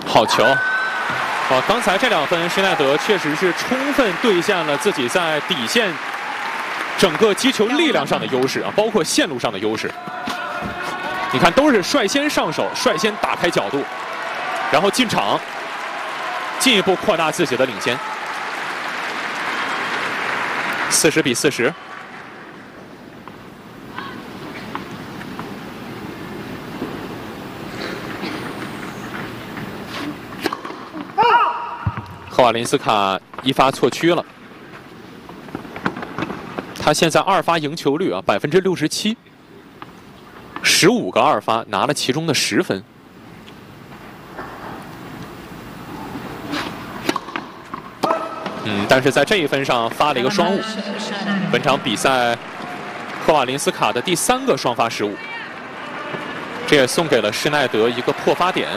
好球！刚才这2分，施耐德确实是充分兑现了自己在底线整个击球力量上的优势啊，包括线路上的优势。你看，都是率先上手，率先打开角度，然后进场，进一步扩大自己的领先。40比40。赫瓦林斯卡一发错区了，他现在2发赢球率啊67%，15个2发拿了其中的10分。但是在这一分上发了一个双误。本场比赛，赫瓦林斯卡的第3个双发失误，这也送给了施耐德一个破发点。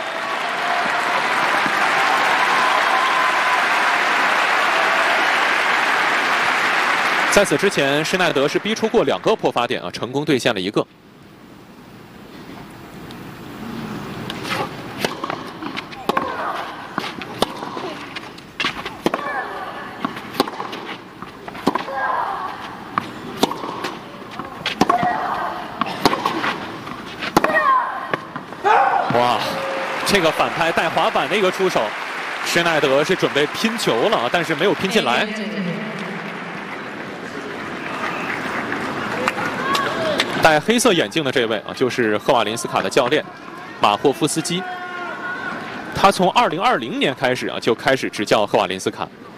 在此之前，施耐德是逼出过2个破发点啊，成功兑现了1个。哇，这个反拍带滑板的一个出手，施耐德是准备拼球了，但是没有拼进来。戴黑色眼镜的这位啊，就是赫瓦林斯卡的教练马霍夫斯基。他从2020年开始啊，就开始执教赫瓦林斯卡。